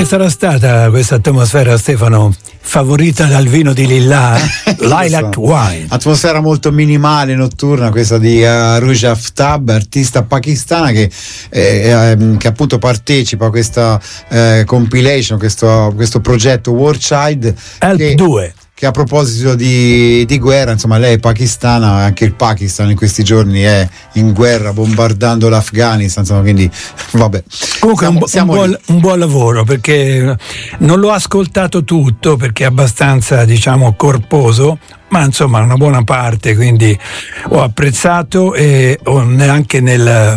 sarà stata questa atmosfera, Stefano, favorita dal vino di Lillà? Lilac Wine. Atmosfera molto minimale, notturna, questa di Arooj Aftab, artista pakistana che appunto partecipa a questa compilation, questo progetto War Child Help 2. Che a proposito di guerra, insomma, lei è pakistana, anche il Pakistan in questi giorni è in guerra bombardando l'Afghanistan, insomma, quindi vabbè. Comunque un buon lavoro, perché non l'ho ascoltato tutto perché è abbastanza, diciamo, corposo, ma insomma una buona parte, quindi ho apprezzato, e anche nella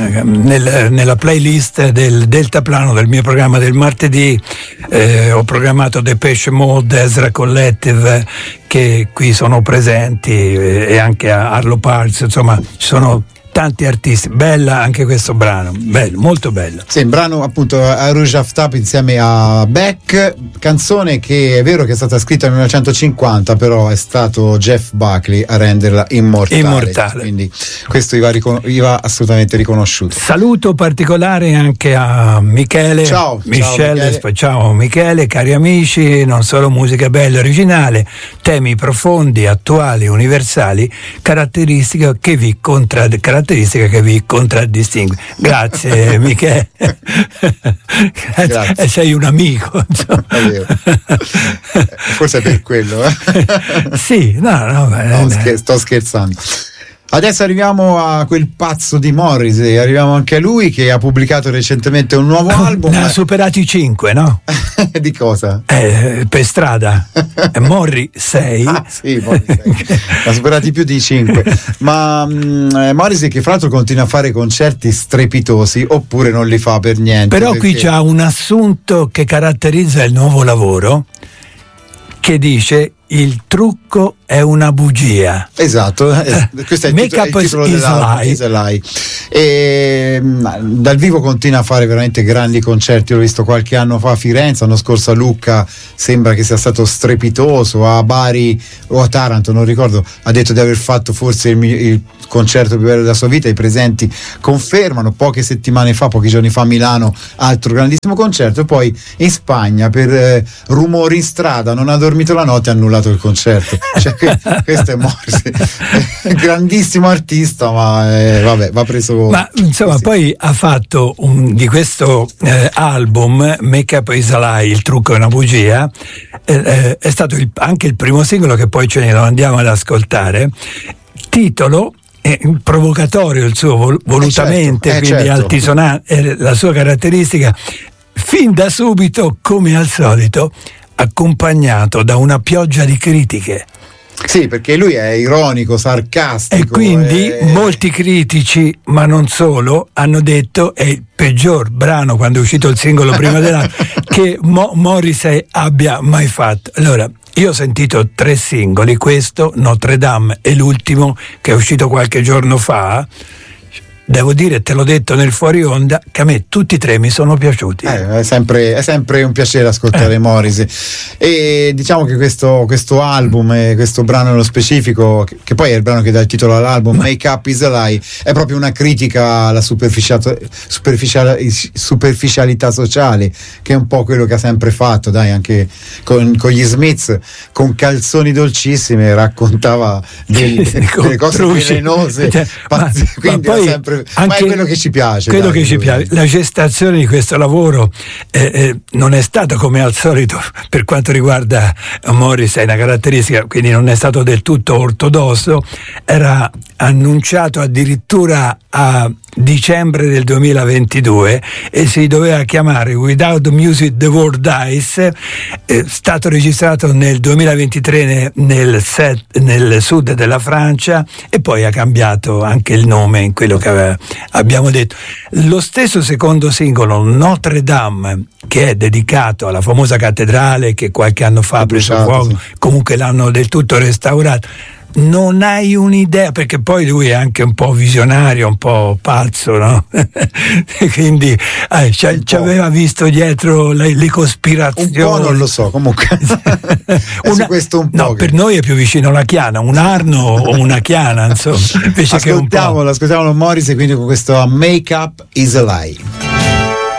playlist del Deltaplano, del mio programma del martedì, ho programmato Depeche Mode, Ezra Collective, che qui sono presenti, e anche Arlo Parks, insomma ci sono tanti artisti. Bella anche questo brano, bello, molto bello. Sì, un brano appunto Arooj Aftab insieme a Beck, canzone che è vero che è stata scritta nel 1950, però è stato Jeff Buckley a renderla immortale. Quindi questo gli va assolutamente riconosciuto. Saluto particolare anche a Michele. Ciao Michele, cari amici, non solo musica bella e originale, temi profondi, attuali, universali, caratteristica che vi contraddistingue. Grazie Michele. Grazie. Sei un amico, insomma. Forse è per quello. Sì, no, sto scherzando. Adesso arriviamo a quel pazzo di Morrissey, arriviamo anche a lui che ha pubblicato recentemente un nuovo album. Ne ha superati 5, no? Di cosa? Per strada. Morrissey. Ah sì, Morrissey. Ha superati più di 5. Ma Morrissey, che fra l'altro continua a fare concerti strepitosi, oppure non li fa per niente. Però qui c'ha un assunto che caratterizza il nuovo lavoro, che dice: il trucco è una bugia. Esatto, questo è il titolo dell'album, Is a Lie. E dal vivo continua a fare veramente grandi concerti. L'ho visto qualche anno fa a Firenze, l'anno scorso a Lucca sembra che sia stato strepitoso, a Bari o a Taranto non ricordo, ha detto di aver fatto forse il concerto più bello della sua vita. I presenti confermano. Poche giorni fa a Milano, altro grandissimo concerto. Poi in Spagna per rumori in strada non ha dormito la notte e ha annullato il concerto. Cioè, questo è Morrissey, grandissimo artista, ma vabbè, va preso. Ma insomma, così. Poi ha fatto di questo album Make Up Is a Lie, il trucco è una bugia, è stato anche il primo singolo, che poi ce ne lo andiamo ad ascoltare. Titolo provocatorio, il suo volutamente, quindi altisonante, la sua caratteristica, fin da subito, come al solito, accompagnato da una pioggia di critiche. Sì, perché lui è ironico, sarcastico. E quindi molti critici, ma non solo, hanno detto è il peggior brano, quando è uscito il singolo prima dell'anno, che Morrissey abbia mai fatto. Allora, io ho sentito 3 singoli, questo, Notre Dame e l'ultimo che è uscito qualche giorno fa. Devo dire, te l'ho detto nel fuori onda, che a me tutti e 3 mi sono piaciuti. È sempre un piacere ascoltare Morrissey. E diciamo che questo album e questo brano nello specifico, che poi è il brano che dà il titolo all'album, Make Up Is a Lie, è proprio una critica alla superficialità sociale, che è un po' quello che ha sempre fatto, dai, anche con gli Smiths, con Calzoni dolcissime raccontava delle cose velenose, quindi poi sempre. Ma è quello che ci piace. La gestazione di questo lavoro non è stata, come al solito, per quanto riguarda Morrissey, una caratteristica, quindi non è stato del tutto ortodosso. Era annunciato addirittura a dicembre del 2022 e si doveva chiamare Without Music the World Dies, stato registrato nel 2023 nel sud della Francia, e poi ha cambiato anche il nome in quello che abbiamo detto. Lo stesso secondo singolo, Notre Dame, che è dedicato alla famosa cattedrale che qualche anno fa ha preso fuoco, comunque l'hanno del tutto restaurato. Non hai un'idea, perché poi lui è anche un po' visionario, un po' pazzo, no? Quindi ci aveva visto dietro le cospirazioni. Un po' non lo so, comunque. Questo un po'. No, per noi è più vicino alla chiana, un arno o una chiana, insomma. Invece che un po'. Ascoltiamolo Morrissey, quindi con questo Make Up Is a Lie.